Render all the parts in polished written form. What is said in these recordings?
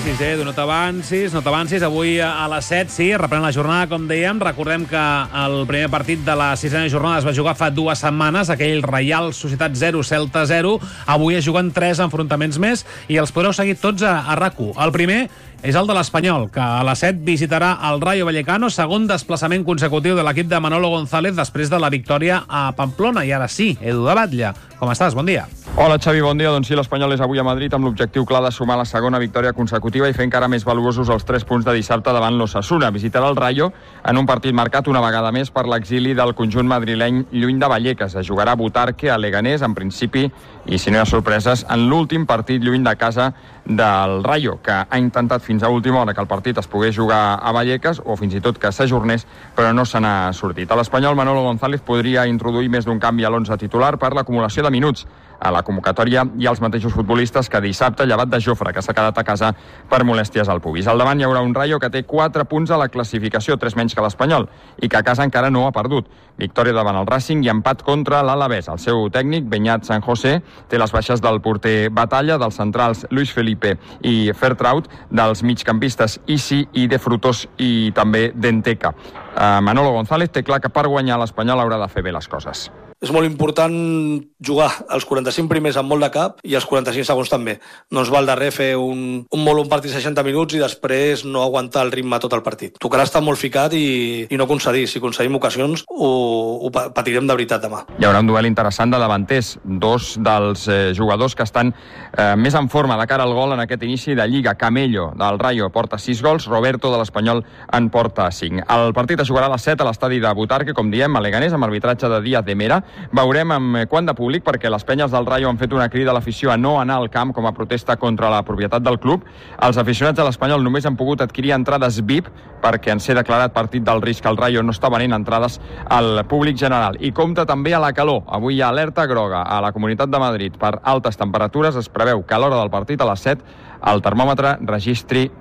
t'avancis, no t'avancis. Avui a les 7, sí, reprèn la jornada, com dèiem. Recordem que el primer partit de la 6a jornada es va jugar fa 2 setmanes, aquell Reial Societat 0, Celta 0. Avui es juguen 3 enfrontaments més i els podreu seguir tots a RAC1. El primer és el de l'Espanyol, que a les 7 visitarà el Rayo Vallecano, segon desplaçament consecutiu de l'equip de Manolo González després de la victòria a Pamplona. I ara sí, Edu de Batlle, com estàs? Bon dia. Hola, Xavi, bon dia. Doncs sí, l'Espanyol és avui a Madrid amb l'objectiu clar de sumar la segona victòria consecutiva i fer encara més valuosos els 3 punts de dissabte davant l'Osasuna. Visitarà el Rayo en un partit marcat una vegada més per l'exili del conjunt madrileny lluny de Vallecas. Es jugarà a Butarque, a Leganés, en principi, i si no hi ha sorpreses, en l'últim partit lluny de casa del Rayo, que ha intentat fins a última hora que el partit es pogués jugar a Vallecas o fins i tot que s'ajornés, però no se n'ha sortit. A l'Espanyol, Manolo González podria introduir més d'un canvi a l'11 titular per l'acumulació de minuts. A la convocatòria hi ha els mateixos futbolistes que dissabte, llevat de Jofre, que s'ha quedat a casa per molèsties al pubis. Al davant hi haurà un Rayo que té 4 punts a la classificació, 3 menys que l'Espanyol, i que a casa encara no ha perdut. Victòria davant el Racing i empat contra l'Alavés. El seu tècnic, Beñat San José, té les baixes del porter Batalla, dels centrals Luis Felipe i Fertraut, dels migcampistes Isi i De Frutos i també Denteca. Manolo González té clar que per guanyar l'Espanyol haurà de fer bé les coses. És molt important jugar els 45 primers amb molt de cap i els 45 segons també. No ens val de res fer un molt bon partit 60 minuts i després no aguantar el ritme tot el partit. Tocarà estar molt ficat i no concedir. Si concedim ocasions ho patirem de veritat demà. Hi haurà un duel interessant de davanters. 2 dels jugadors que estan més en forma de cara al gol en aquest inici de Lliga. Camello, del Rayo, porta 6 gols. Roberto, de l'Espanyol, en porta 5. El partit es jugarà a les 7 a l'estadi de Butarque, com diem, a Leganés, amb arbitratge de Díaz de Mera. Veurem amb quant de públic, perquè les penyes del Rayo han fet una crida a l'afició a no anar al camp com a protesta contra la propietat del club. Els aficionats de l'Espanyol només han pogut adquirir entrades VIP perquè en ser declarat partit del risc el Rayo no està venent entrades al públic general. I compta també a la calor. Avui hi ha alerta groga a la Comunitat de Madrid per altes temperatures. Es preveu que a l'hora del partit, a les 7, el termòmetre registri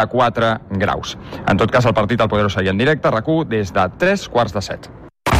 34 graus. En tot cas, el partit el podreu seguir en directe a RAC1 des de 3:45.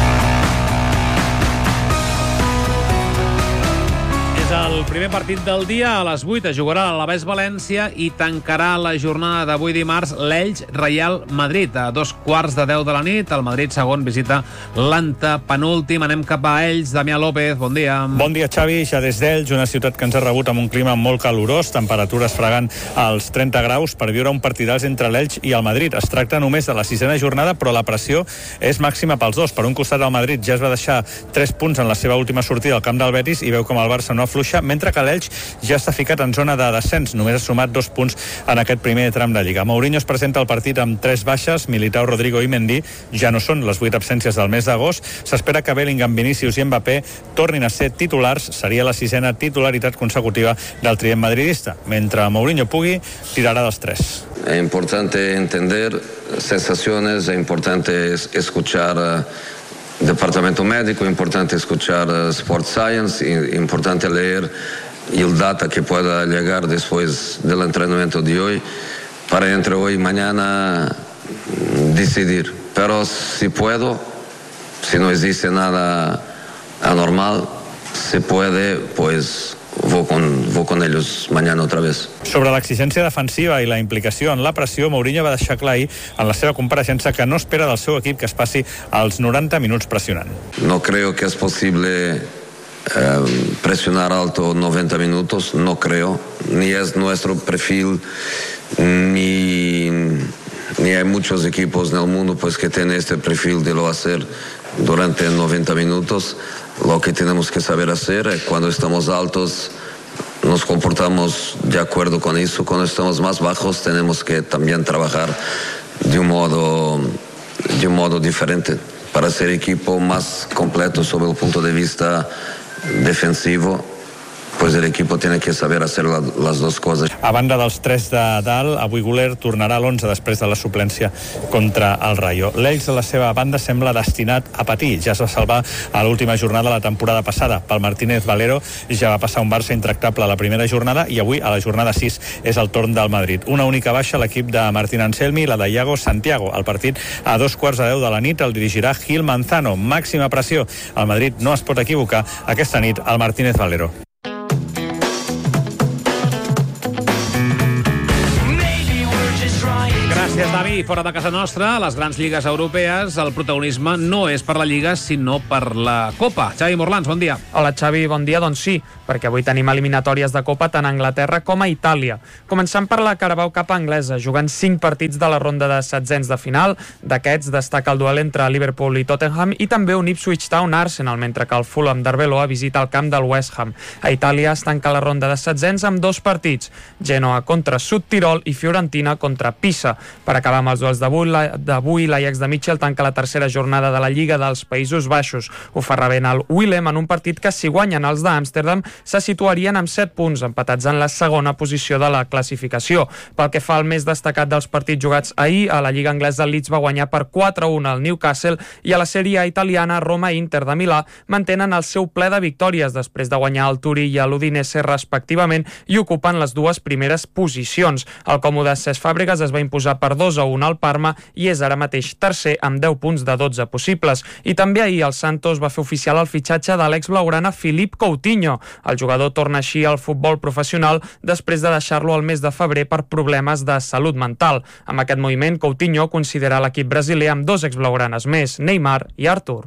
El primer partit del dia a les 8 es jugarà a l'Alavés València i tancarà la jornada d'avui dimarts l'Elx Real Madrid. A 9:15 de la nit, el Madrid segon visita l'antepenúltim. Anem cap a Elx. Damià López, bon dia. Bon dia, Xavi. Ja des d'Elx, una ciutat que ens ha rebut amb un clima molt calorós, temperatures fregant als 30 graus per viure un partidàs entre l'Elx i el Madrid. Es tracta només de la 6a jornada, però la pressió és màxima pels dos. Per un costat, el Madrid ja es va deixar 3 punts en la seva última sortida al camp del Betis i veu com el Barça no afluixa, mentre que l'Elx ja està ficat en zona de descens. Només ha sumat 2 punts en aquest primer tram de Lliga. Mourinho es presenta al partit amb 3 baixes. Militao, Rodrigo i Mendy ja no són les 8 absències del mes d'agost. S'espera que Bellingham, Vinícius i Mbappé tornin a ser titulars. Seria la 6a titularitat consecutiva del trident madridista. Mentre Mourinho pugui, tirarà dels 3. Es importante entender sensaciones, es importante escuchar departamento médico, importante escuchar Sport Science, importante leer el data que pueda llegar después del entrenamiento de hoy para entre hoy y mañana decidir. Pero si puedo, si no existe nada anormal, se puede, pues voy con ellos mañana otra vez. Sobre l'exigència defensiva i la implicació en la pressió, Mourinho va deixar clar ahir en la seva compareixença que no espera del seu equip que es passi als 90 minuts pressionant. No creo que es posible presionar alto 90 minutos, no creo, ni es nuestro perfil, ni hay muchos equipos en el mundo pues que tienen este perfil de lo hacer durante 90 minutos. Lo que tenemos que saber hacer es cuando estamos altos nos comportamos de acuerdo con eso. Cuando estamos más bajos tenemos que también trabajar de un modo diferente para ser equipo más completo sobre el punto de vista defensivo. Pues el equipo tiene que saber hacer las dos cosas. A banda dels 3 de dalt, avui Güler tornarà a l'11 després de la suplència contra el Rayo. L'Elx, a la seva banda, sembla destinat a patir. Ja es va salvar a l'última jornada de la temporada passada. Pel Martínez Valero ja va passar un Barça intractable a la primera jornada i avui, a la jornada 6, és el torn del Madrid. Una única baixa a l'equip de Martín Anselmi, la de Iago Santiago. El partit a 9:15 de la nit el dirigirà Gil Manzano. Màxima pressió. El Madrid no es pot equivocar aquesta nit al Martínez Valero. I fora de casa nostra, a les grans lligues europees, el protagonisme no és per la Lliga, sinó per la Copa. Xavi Morlans, bon dia. Hola, Xavi, bon dia. Doncs sí, perquè avui tenim eliminatòries de Copa tant a Anglaterra com a Itàlia. Començant per la Carabao Cup anglesa, jugant 5 partits de la ronda de setzents de final. D'aquests destaca el duel entre Liverpool i Tottenham i també un Ipswich Town-Arsenal, mentre que el Fulham d'Arbeloa visita el camp del West Ham. A Itàlia es tanca la ronda de setzents amb 2 partits, Genoa contra Sud Tirol i Fiorentina contra Pisa. Per acabar amb els duels d'avui, l'Ajax de Mitchell tanca la tercera jornada de la Lliga dels Països Baixos. Ho fa rebent el Willem en un partit que, si guanyen els d'Amsterdam, se situarien amb 7 punts, empatats en la segona posició de la classificació. Pel que fa al més destacat dels partits jugats ahir, a la Lliga anglesa el Leeds va guanyar per 4-1 al Newcastle i a la Sèrie A italiana Roma i Inter de Milà mantenen el seu ple de victòries després de guanyar el Turí i l'Udinese respectivament i ocupen les dues primeres posicions. El còmode Cesc Fàbregas es va imposar per 2-1 al Parma i és ara mateix tercer amb 10 punts de 12 possibles. I també ahir el Santos va fer oficial el fitxatge de l'ex-blaugrana Philippe Coutinho. El jugador torna així al futbol professional després de deixar-lo al mes de febrer per problemes de salut mental. Amb aquest moviment, Coutinho considera l'equip brasiler amb 2 exblaugranes més, Neymar i Artur.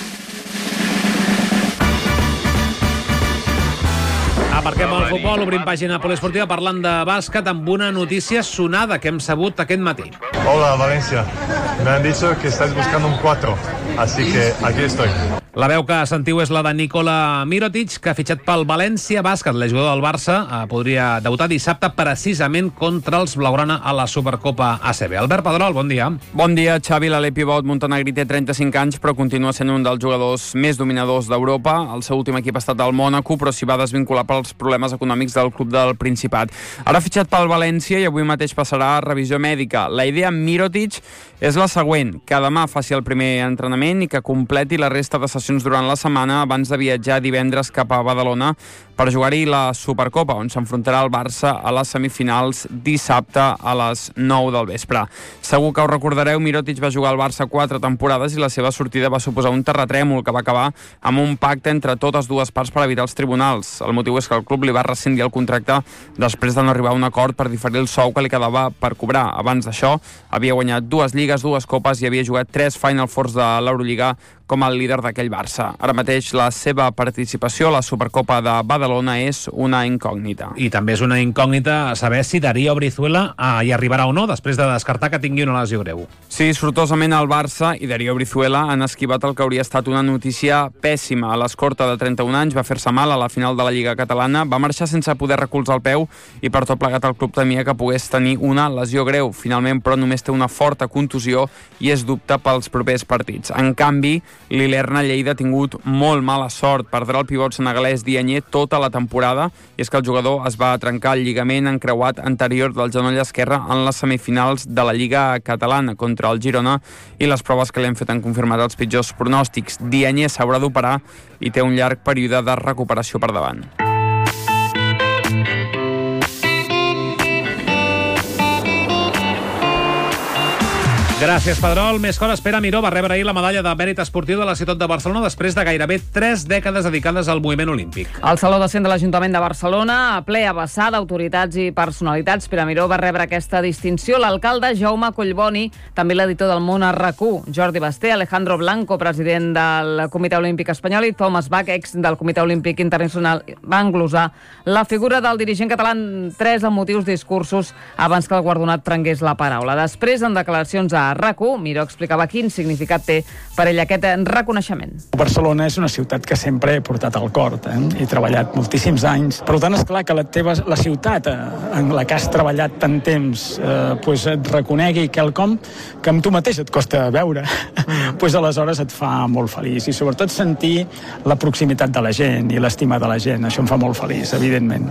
Aparquem el futbol, obrim pàgina poliesportiva parlant de bàsquet amb una notícia sonada que hem sabut aquest matí. Hola, Valencia. Me han dicho que estáis buscando un 4, así que aquí estoy. La veu que sentiu és la de Nikola Mirotic, que ha fitxat pel València Bàsquet. El jugador del Barça podria debutar dissabte precisament contra els blaugrana a la Supercopa ACB. Albert Pedrol, bon dia. Bon dia, Xavi. L'ale pivot montenegrí té 35 anys, però continua sent un dels jugadors més dominadors d'Europa. El seu últim equip ha estat el Mònaco, però s'hi va desvincular pels problemes econòmics del club del Principat. Ara ha fitxat pel València i avui mateix passarà a revisió mèdica. La idea amb Mirotic és la següent, que demà faci el primer entrenament i que completi la resta de sessions durant la setmana abans de viatjar divendres cap a Badalona per jugar-hi la Supercopa, on s'enfrontarà el Barça a les semifinals dissabte a les 9 del vespre. Segur que ho recordareu, Mirotic va jugar al Barça 4 temporades i la seva sortida va suposar un terratrèmol que va acabar amb un pacte entre totes dues parts per evitar els tribunals. El motiu és que el club li va rescindir el contracte després de no arribar a un acord per diferir el sou que li quedava per cobrar. Abans d'això, havia guanyat 2 lligues, 2 copes i havia jugat 3 Final Fours de l'Eurolliga com el líder d'aquell Barça. Ara mateix la seva participació a la Supercopa de Badalona és una incògnita. I també és una incògnita saber si Darío Brizuela hi arribarà o no, després de descartar que tingui una lesió greu. Sí, sortosament el Barça i Darío Brizuela han esquivat el que hauria estat una notícia pèssima. A l'escorta de 31 anys va fer-se mal a la final de la Lliga Catalana, va marxar sense poder recolzar el peu i per tot plegat el club temia que pogués tenir una lesió greu. Finalment, però, només té una forta contusió i és dubte pels propers partits. En canvi, l'Ilerna Lleida ha tingut molt mala sort. Perdrà el pivot senegalès Diagne tota la temporada i és que el jugador es va trencar el lligament encreuat anterior del genoll esquerre en les semifinals de la Lliga Catalana contra el Girona i les proves que li han fet han confirmat els pitjors pronòstics. Diagne s'haurà d'operar i té un llarg període de recuperació per davant. Gràcies, Pedrol. Més coses. Pere Miró va rebre ahir la medalla de mèrit esportiu de la ciutat de Barcelona després de gairebé 3 dècades dedicades al moviment olímpic. Al Saló de Cent de l'Ajuntament de Barcelona, a ple a vessar d'autoritats i personalitats, Pere Miró va rebre aquesta distinció. L'alcalde Jaume Collboni, també l'editor del Món a RAC1, Jordi Basté, Alejandro Blanco, president del Comitè Olímpic Espanyol, i Thomas Bach, ex del Comitè Olímpic Internacional, van glosar la figura del dirigent català en 3 emotius discursos abans que el guardonat prengués la paraula. Després, en declaracions a RAC1, Miró explicava quin significat té per ell aquest reconeixement. Barcelona és una ciutat que sempre he portat al cor, he treballat moltíssims anys. Per tant, és clar que la ciutat en la que has treballat tant temps et reconegui quelcom que amb tu mateix et costa veure, aleshores et fa molt feliç. I sobretot sentir la proximitat de la gent i l'estima de la gent. Això em fa molt feliç, evidentment.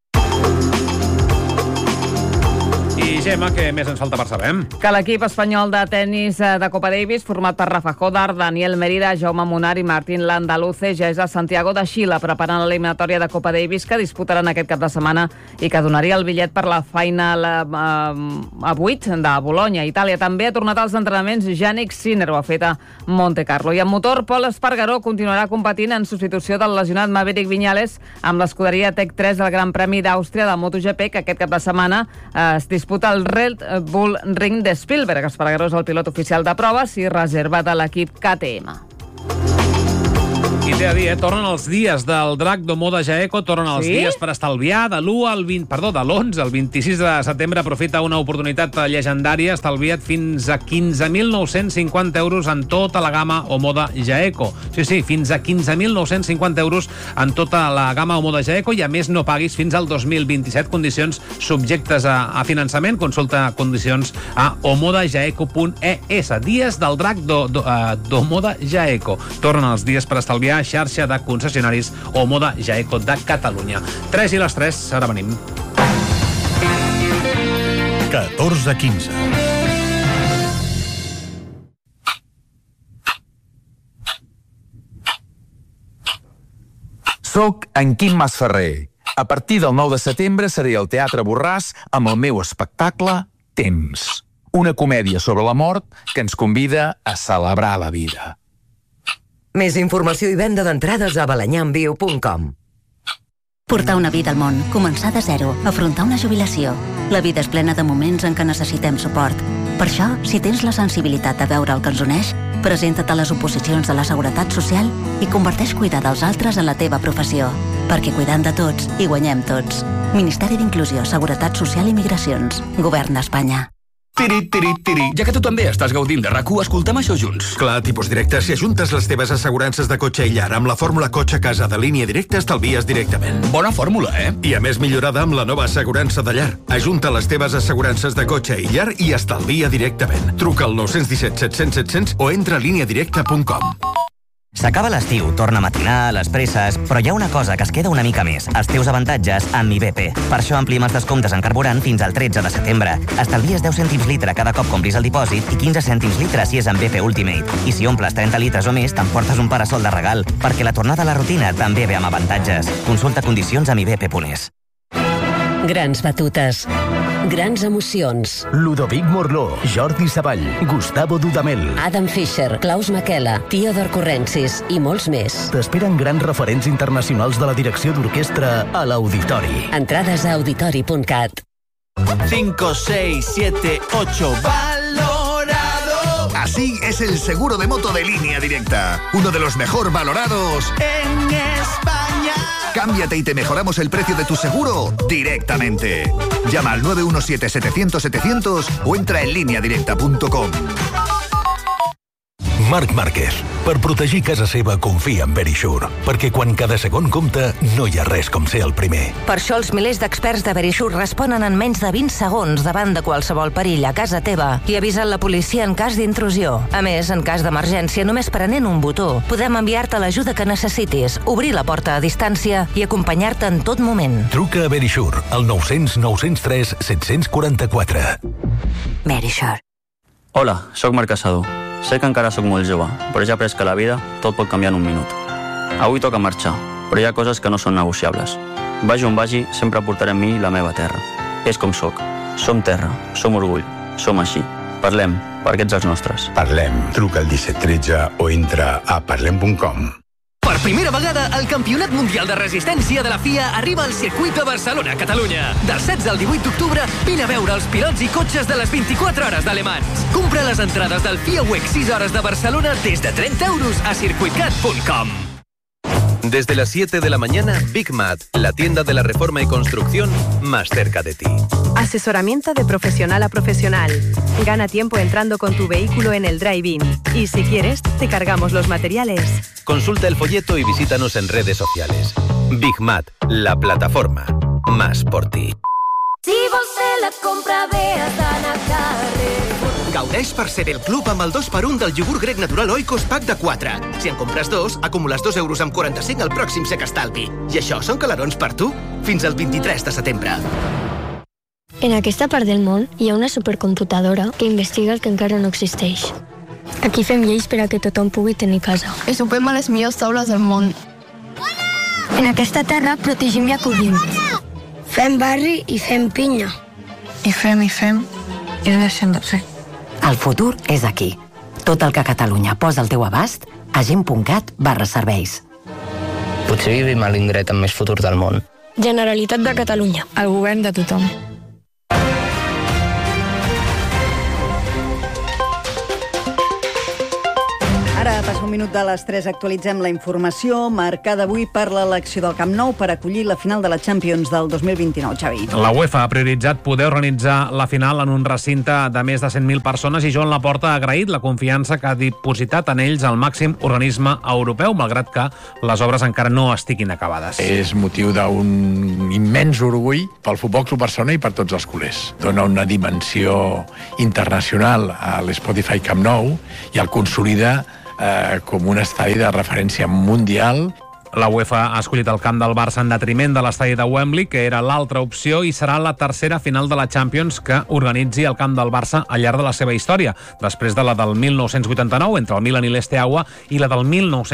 Gemma, què més ens falta per saber? Que l'equip espanyol de tennis de Copa Davis, format per Rafa Jodar, Daniel Merida, Jaume Munar i Martín Landaluce, ja és a Santiago de Xile, preparant l'eliminatòria de Copa Davis que disputaran aquest cap de setmana i que donaria el bitllet per la final a 8 de Bologna, Itàlia. També ha tornat als entrenaments Yannick Sinner, ho ha fet a Monte Carlo. I en motor, Pol Espargaró continuarà competint en substitució del lesionat Maverick Viñales amb l'escuderia Tech 3 del Gran Premi d'Àustria de MotoGP, que aquest cap de setmana es disputa al al Red Bull Ring de Spielberg. Espargaró és el pilot oficial de proves i reserva de l'equip KTM. I té a dir, tornen els dies del drac d'Omoda Jaeco, tornen els dies per estalviar de l'11 al 26 de setembre. Aprofita una oportunitat llegendària, estalvia't fins a 15.950 euros en tota la gamma Omoda Jaeco. Sí, fins a 15.950 euros en tota la gamma Omoda Jaeco i a més no paguis fins al 2027. Condicions subjectes a finançament. Consulta condicions a omodajaeco.es. Dies del drac d'Omoda Jaeco. Tornen els dies per estalviar, xarxa de concessionaris Omoda Jaeco de Catalunya. 3 i les 3, ara venim. 14:15. Soc en Quim Masferrer. A partir del 9 de setembre seré al Teatre Borràs amb el meu espectacle Temps. Una comèdia sobre la mort que ens convida a celebrar la vida. Més informació i venda d'entrades a balanyamviu.com. Portar una vida al món, començar de zero, afrontar una jubilació. La vida és plena de moments en què necessitem suport. Per això, si tens la sensibilitat de veure el que ens uneix, presenta't a les oposicions de la Seguretat Social i converteix cuidar dels altres en la teva professió. Perquè cuidant de tots, hi guanyem tots. Ministeri d'Inclusió, Seguretat Social i Migracions. Govern d'Espanya. Tiri, tiri, tiri. Ja que tu també estàs gaudint de RAC1, escoltem això junts. Clar, tipus directe, si ajuntes les teves assegurances de cotxe i llar amb la fórmula cotxe casa de línia directa, estalvies directament. Bona fórmula, I a més millorada amb la nova assegurança de llar. Ajunta les teves assegurances de cotxe i llar i estalvia directament. Truca al 917 700 700 o entra a lineadirecta.com. S'acaba l'estiu, torna a matinar, les presses, però hi ha una cosa que es queda una mica més, els teus avantatges amb IBP. Per això ampliem els descomptes en carburant fins al 13 de setembre. Estalvies 10 cèntims litre cada cop compris el dipòsit i 15 cèntims litre si és amb BP Ultimate. I si omples 30 litres o més, t'emportes un parasol de regal, perquè la tornada a la rutina també ve amb avantatges. Consulta condicions amb ibp.es. Grans batutes. Grans emocions. Ludovic Morló, Jordi Savall, Gustavo Dudamel, Adam Fischer, Klaus Makela, Theodor Currencis i molts més. T'esperen grans referents internacionals de la direcció d'orquestra a l'Auditori. Entrades a auditori.cat. 5, 6, 7, 8, valorado. Así es el seguro de moto de Línea Directa. Uno de los mejor valorados en España. Cámbiate y te mejoramos el precio de tu seguro directamente. Llama al 917-700-700 o entra en lineadirecta.com. Marc Márquez. Per protegir casa seva, confia en Verisure. Perquè quan cada segon compta, no hi ha res com ser el primer. Per això els milers d'experts de Verisure responen en menys de 20 segons davant de qualsevol perill a casa teva i avisen la policia en cas d'intrusió. A més, en cas d'emergència, només prenent un botó, podem enviar-te l'ajuda que necessitis, obrir la porta a distància i acompanyar-te en tot moment. Truca a Verisure al 900 903 744. Verisure. Hola, sóc Marc Casado. Sé que encara sóc molt jove, però ja he après que la vida tot pot canviar en un minut. Avui toca marxar, però hi ha coses que no són negociables. Vagi on vagi, sempre portaré amb mi la meva terra. És com sóc. Som terra, som orgull, som així. Parlem, perquè ets els nostres. Parlem. Truca al 1713 o entra a parlem.com. Per primera vegada, el Campionat Mundial de Resistència de la FIA arriba al circuit de Barcelona, Catalunya. Del 16 al 18 d'octubre, vine a veure els pilots i cotxes de les 24 hores d'Alemans. Compra les entrades del FIA WEC 6 hores de Barcelona des de 30 euros a circuitcat.com. Desde las 7 de la mañana, Big Mat, la tienda de la reforma y construcción más cerca de ti. Asesoramiento de profesional a profesional. Gana tiempo entrando con tu vehículo en el drive-in. Y si quieres, te cargamos los materiales. Consulta el folleto y visítanos en redes sociales. Big Mat, la plataforma más por ti. Si vols fer la compra, ve a Carrefour. Gaudeix per ser del club amb el 2x1 del iogurt grec natural Oikos Pack de 4. Si en compres 2, acumules 2 euros amb 45 al pròxim sec estalvi. I això són calarons per tu? Fins al 23 de setembre. En aquesta part del món hi ha una supercomputadora que investiga el que encara no existeix. Aquí fem lleis per a que tothom pugui tenir casa. I sopem a les millors taules del món. En aquesta terra protegim i acollim. Fem barri i fem pinya. I fem, i no deixem de fer. El futur és aquí. Tot el que Catalunya posa al teu abast a gent.cat/serveis. Potser vivim a l'indret amb més futur del món. Generalitat de Catalunya. El govern de tothom. un minut de les 3 actualitzem la informació marcada avui per l'elecció del Camp Nou per acollir la final de la Champions del 2029, Xavi. La UEFA ha prioritzat poder organitzar la final en un recinte de més de 100.000 persones i Joan Laporta ha agraït la confiança que ha dipositat en ells el màxim organisme europeu, malgrat que les obres encara no estiguin acabades. És motiu d'un immens orgull pel Futbol Club Barcelona i per tots els culers. Dona una dimensió internacional a l'Spotify Camp Nou i el consolida com un estadi de referència mundial. La UEFA ha escollit el camp del Barça en detriment de l'estadi de Wembley, que era l'altra opció, i serà la tercera final de la Champions que organitzi el camp del Barça al llarg de la seva història, després de la del 1989 entre el Milan i l'Esteaua i la del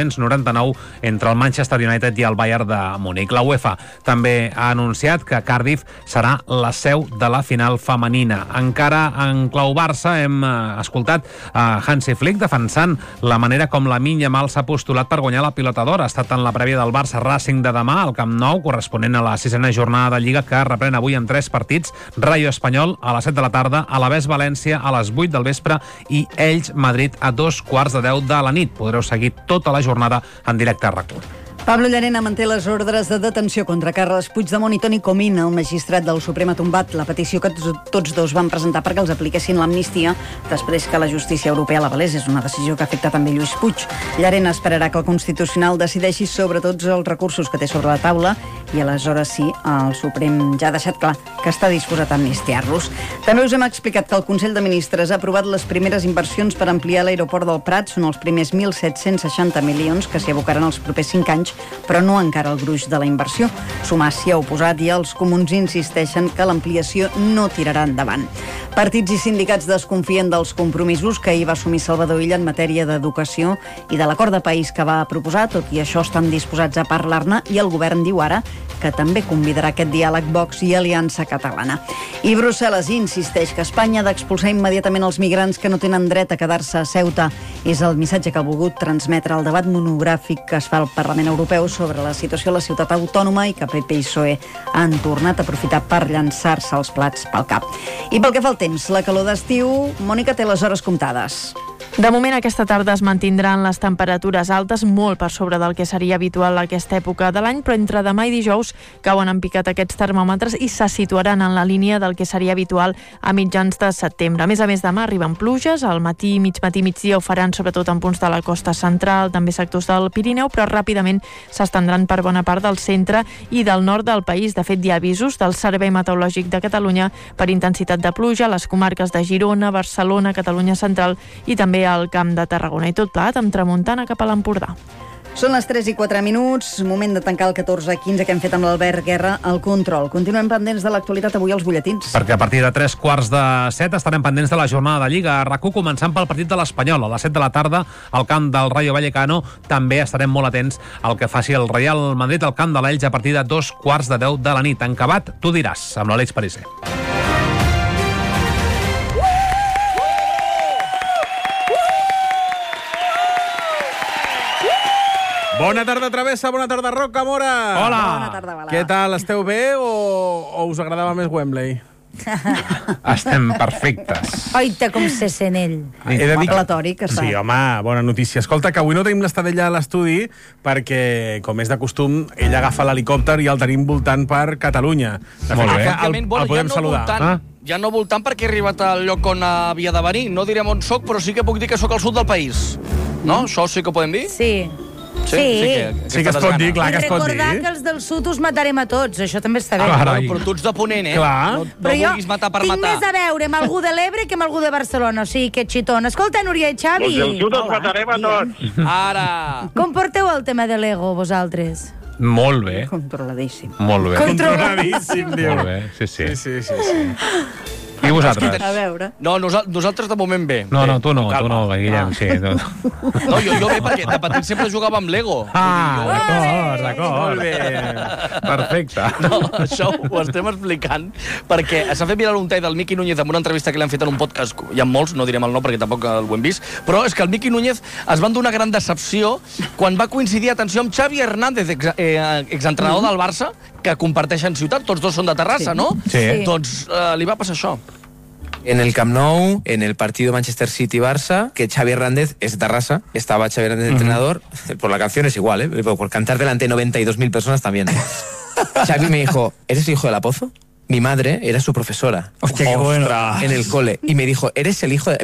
1999 entre el Manchester United i el Bayern de Múnich. La UEFA també ha anunciat que Cardiff serà la seu de la final femenina. Encara en clau Barça hem escoltat a Hansi Flick defensant la manera com Lamine Yamal s'ha postulat per guanyar la pilota d'or. Ha estat en la prèvia del Barça Racing de demà al Camp Nou, corresponent a la 6a jornada de Lliga, que reprèn avui amb 3 partits: Rayo Espanyol a les 7 de la tarda, Alavés València a les 8 del vespre i Elx Madrid a 2:15 de la nit. Podreu seguir tota la jornada en directe a RAC1. Pablo Llarena manté les ordres de detenció contra Carles Puigdemont i Toni Comín. El magistrat del Suprem ha tombat la petició que tots dos van presentar perquè els apliquessin l'amnistia després que la justícia europea l'avalés. És una decisió que afecta també Lluís Puig. Llarena esperarà que el Constitucional decideixi sobre tots els recursos que té sobre la taula i aleshores sí, el Suprem ja ha deixat clar que està disposat a amnistiar-los. També us hem explicat que el Consell de Ministres ha aprovat les primeres inversions per ampliar l'aeroport del Prat. Són els primers 1.760 milions que s'hi abocaran els propers 5 anys, però no encara el gruix de la inversió. Sumar s'hi ha oposat i els comuns insisteixen que l'ampliació no tirarà endavant. Partits i sindicats desconfien dels compromisos que ahir va assumir Salvador Illa en matèria d'educació i de l'acord de país que va proposar. Tot i això estan disposats a parlar-ne i el govern diu ara que també convidarà aquest diàleg Vox i Aliança Catalana. I Brussel·les insisteix que Espanya ha d'expulsar immediatament els migrants que no tenen dret a quedar-se a Ceuta. És el missatge que ha volgut transmetre el debat monogràfic que es fa al Parlament Europeu sobre la situació a la ciutat autònoma i que PP i PSOE han tornat a aprofitar per llançar-se els plats pel cap. I pel que fa al temps, la calor d'estiu, Mònica té les hores comptades. De moment, aquesta tarda es mantindran les temperatures altes, molt per sobre del que seria habitual a aquesta època de l'any, però entre demà i dijous cauen en picat aquests termòmetres i se situaran en la línia del que seria habitual a mitjans de setembre. A més, demà arriben pluges, al matí, migdia ho faran sobretot en punts de la costa central, també sectors del Pirineu, però ràpidament s'estendran per bona part del centre i del nord del país. De fet, hi ha avisos del Servei Meteorològic de Catalunya per intensitat de pluja a les comarques de Girona, Barcelona, Catalunya Central i també al Camp de Tarragona, i tot plegat amb tramuntana cap a l'Empordà. Són les 3:04, moment de tancar el 14:15 que hem fet amb l'Albert Guerra al control. Continuem pendents de l'actualitat avui als butlletins. Perquè a partir de 3:45 estarem pendents de la jornada de Lliga a RAC1, començant pel partit de l'Espanyol. A les 7 de la tarda, al camp del Rayo Vallecano, també estarem molt atents al que faci el Real Madrid al camp de l'Elx a partir de 2:10 de la nit. En acabat, tu diràs, amb l'Àlex Pariser. Bona tarda, Travessa, bona tarda, Rocamora. Hola. Bona tarda, Balà. Què tal, esteu bé o us agradava més Wembley? Estem perfectes. Oita, com se sent ell. He de dir Platòric, està. Sí, home, bona notícia. Escolta, que avui no tenim l'Estadella a l'estudi perquè, com és de costum, ell agafa l'helicòpter i el tenim voltant per Catalunya. De Molt fet, bé. el podem saludar. Ja no voltant perquè he arribat al lloc on havia de venir. No direm on soc, però sí que puc dir que sóc al sud del país. No? Això sí que ho podem dir? Sí. Sí que es pot dir, clar que es pot dir. I recordar que els del sud us matarem a tots, això també està bé. Però tu ets de Ponent, eh? Clar. No vulguis matar per matar. Tinc més a veure amb algú de l'Ebre que amb algú de Barcelona, o sigui, que xitón. Escolta, Núria i Xavi. Els del sud els matarem a tots. Ara. Com porteu el tema de l'ego, vosaltres? Molt bé. Controladíssim. Molt bé. Controladíssim, diu. Molt bé, sí. Sí. I vosaltres? A veure. No, nosaltres de moment bé. No, tu no, Guillem, sí. No, jo bé, perquè de petit sempre jugava amb Lego. D'acord. Molt bé. Perfecte. No, això ho estem explicant perquè s'ha fet viral un tall del Miqui Núñez en una entrevista que li han fet en un podcast, hi ha molts, no direm el nom perquè tampoc el hem vist, però és que el Miqui Núñez es van donar gran decepció quan va coincidir, atenció, amb Xavi Hernández, exentrenador del Barça, que comparteixen ciutat, tots dos són de Terrassa, no? Sí. Doncs li va passar això. En el Camp Nou, en el partido Manchester City-Barça, que Xavi Hernández es de Tarrasa, estaba Xavi Hernández entrenador, por la canción es igual, pero por cantar delante de 92.000 personas también. Xavi me dijo, ¿eres el hijo de la Pozo? Mi madre era su profesora. Hostia, qué bueno. En el cole. Y me dijo, ¿eres el hijo de...?